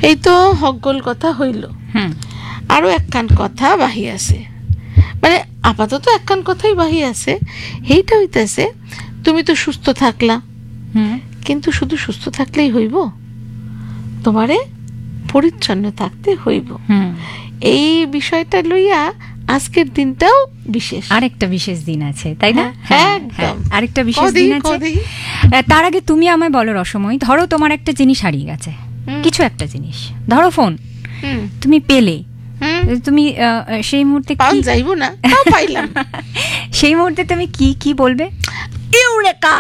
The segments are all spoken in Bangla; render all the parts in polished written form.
এই তো হকগোল কথা হইল, আরো একখান কথা বাহি আছে, মানে আপাতত একখান কথাই বাহি আছে। এইটা হইতেছে, তুমি তো সুস্থ থাকলা, কিন্তু শুধু সুস্থ থাকলেই হইব, তোমারে পরিচ্ছন্ন থাকতে হইব। এই বিষয়টা লইয়া আজকের দিনটাও বিশেষ, আরেকটা বিশেষ দিন আছে, তাই না? একদম আরেকটা বিশেষ দিন আছে। তার আগে তুমি আমায় বলো রসময়, ধরো তোমার একটা জিনিস হারিয়ে গেছে, কিছু একটা জিনিস, ধরো ফোন তুমি পেলে, তুমি সেই মুহূর্তে যাইব না, পাইলাম, সেই মুহূর্তে তুমি কি কি বলবে? ইউরেকা!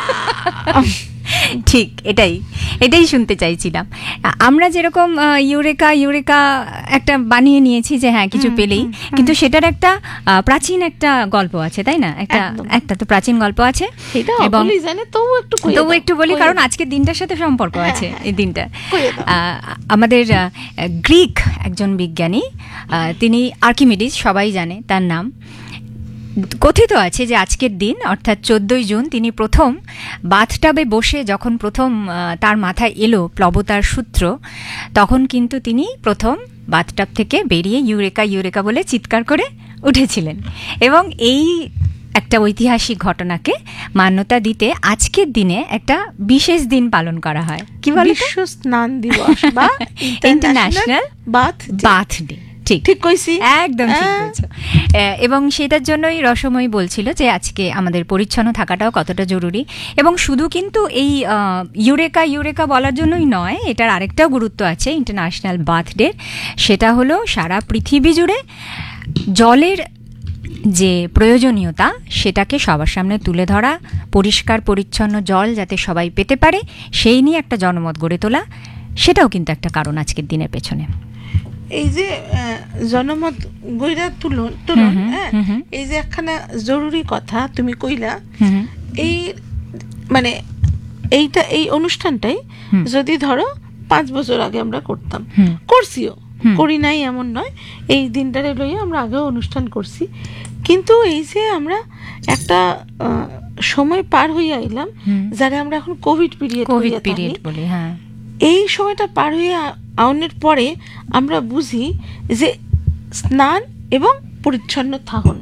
ঠিক, এটাই শুনতে চাইছিলাম। আমরা যেরকম ইউরেকা ইউরেকা একটা বানিয়ে নিয়েছি যে হ্যাঁ কিছু পেলেই, কিন্তু সেটার একটা প্রাচীন একটা গল্প আছে, তাই না? একটা তো প্রাচীন গল্প আছে, এবং তবু একটু বলি কারণ আজকের দিনটার সাথে সম্পর্ক আছে। এই দিনটা আমাদের গ্রিক একজন বিজ্ঞানী, তিনি আর্কিমিডিস, সবাই জানে তার নাম। কথিত আছে যে আজকের দিন অর্থাৎ 14ই জুন তিনি প্রথম বাথটাবে বসে যখন প্রথম তার মাথায় এলো প্লবতার সূত্র, তখন কিন্তু তিনি প্রথম বাথটাব থেকে বেরিয়ে ইউরেকা ইউরেকা বলে চিৎকার করে উঠেছিলেন। এবং এই একটা ঐতিহাসিক ঘটনাকে মান্যতা দিতে আজকের দিনে একটা বিশেষ দিন পালন করা হয়। কি বলে? বিশ্ব স্নান দিবস বা ইন্টারন্যাশনাল বাথ ডে। ঠিক কইছি, একদম ঠিক বলছো। এবং সেটার জন্যই রসময় বলছিল যে আজকে আমাদের পরিচ্ছন্ন থাকাটাও কতটা জরুরি। এবং শুধু কিন্তু এই ইউরেকা ইউরেকা বলার জন্যই নয়, এটার আরেকটাও গুরুত্ব আছে ইন্টারন্যাশনাল বাথ ডে। সেটা হলো সারা পৃথিবী জুড়ে জলের যে প্রয়োজনীয়তা সেটাকে সবার সামনে তুলে ধরা, পরিষ্কার পরিচ্ছন্ন জল যাতে সবাই পেতে পারে সেই নিয়ে একটা জনমত গড়ে তোলা, সেটাও কিন্তু একটা কারণ আজকের দিনের পেছনে। এই যে জনমত গইরা তুলন, এই যে একখানা জরুরি কথা তুমি কইলা, এই মানে এইটা এই অনুষ্ঠানটাই যদি ধরো 5 বছর আগে আমরা করতাম, করছিও, করি নাই এমন নয়, এই দিনটারে লইয়া আমরা আগেও অনুষ্ঠান করছি, কিন্তু এই যে আমরা একটা সময় পার হইয়া আইলাম যারা আমরা এখন কোভিড পিরিয়ড বলি, হ্যাঁ, এই সময়টা পার হইয়া আউনের পরে আমরা বুঝি যে স্নান এবং পরিচ্ছন্ন থাকুন,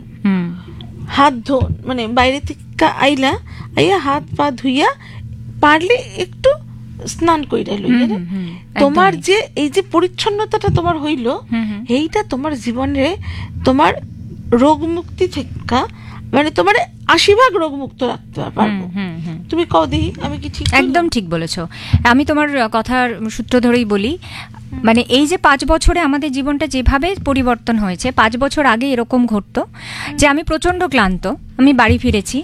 হাত ধোন, মানে বাইরে থেকে আইয়া হাত পা ধুইয়া পারলে একটু স্নান কইরা লইয়া, তোমার যে এই যে পরিচ্ছন্নতাটা তোমার হইল, এইটা তোমার জীবনে তোমার রোগ মুক্তি থেকে, মানে তোমার 80% রোগ মুক্ত রাখতে পারবো। তুমি কও দেখি আমি কি ঠিক? একদম ঠিক বলেছো। আমি তোমার কথার সূত্র ধরেই বলি, মানে এই যে 5 বছরে আমাদের জীবনটা যেভাবে পরিবর্তন হয়েছে, 5 বছর আগে এরকম ঘটতো যে আমি প্রচন্ড ক্লান্ত, আমি বাড়ি ফিরেছি,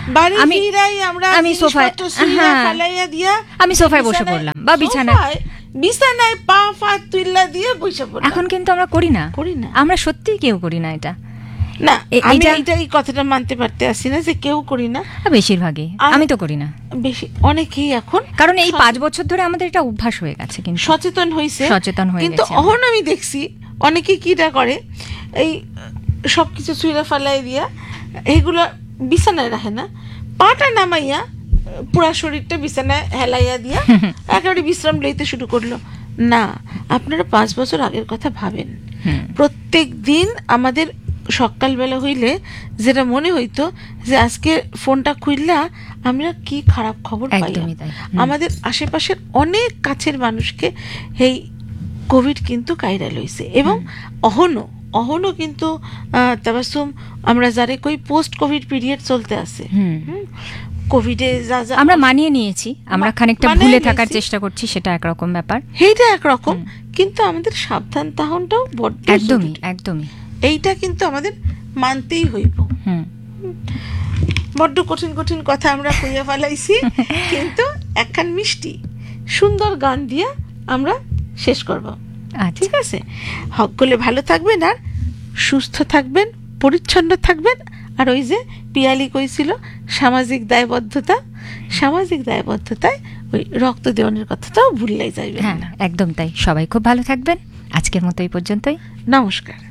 আমি সোফায় বসে পড়লাম বা বিছানায় পা ফা তুইলা দিয়ে বসে পড়লাম। এখন কিন্তু আমরা করি না, আমরা সত্যি কেউ করি না এটা। না, আমি এই কথাটা মানতে পারতে আসি না যে কেউ করি না, বেশিরভাগই আমি তো করি না, বেশি অনেকেই এখন, কারণ এই 5 বছর ধরে আমাদের এটা অভ্যাস হয়ে গেছে, কিন্তু সচেতন হয়ে কিন্তু এখন আমি দেখছি অনেকে কিটা করে, এই সবকিছু ছুঁড়া ফালাই দিয়া এইগুলা বিছানায় রাখে না, পাটা নামাইয়া পুরা শরীরটা বিছানায় হেলাইয়া দিয়া একেবারে বিশ্রাম লইতে শুরু করলো। না, আপনারা 5 বছর আগের কথা ভাবেন। প্রত্যেক দিন আমাদের সকালবেলা হইলে যেটা মনে হইতো যে আজকে ফোনটা খুললা আমরা কি খারাপ খবর পাই, আমাদের আশেপাশের অনেক কাছের মানুষকে এই কোভিড কিন্তু কাইরা লইছে। এবং অহনো কিন্তু তাবাসুম আমরা যারে কই পোস্ট কোভিড পিরিয়ড চলতে আছে, কোভিডে যা যা আমরা মানিয়ে নিয়েছি, আমরা খানিকটা ভুলে থাকার চেষ্টা করছি, সেটা একরকম ব্যাপার, সেইটা একরকম, কিন্তু আমাদের সাবধান তাহনটাও বড়, একদমই এইটা কিন্তু আমাদের মানতেই হইব। বড্ড কঠিন কঠিন কথা আমরা কইয়া ফেলাইছি, কিন্তু একখান মিষ্টি সুন্দর গান দিয়া আমরা শেষ করব, ঠিক আছে? সকলে ভালো থাকবেন, আর সুস্থ থাকবেন, পরিচ্ছন্ন থাকবেন, আর ওই যে পিয়ালি কইছিল সামাজিক দায়বদ্ধতায় ওই রক্ত দেওয়ানোর কথাটাও ভুললাই যাইবে না। একদম তাই। সবাই খুব ভালো থাকবেন। আজকের মতো এই পর্যন্তই। নমস্কার।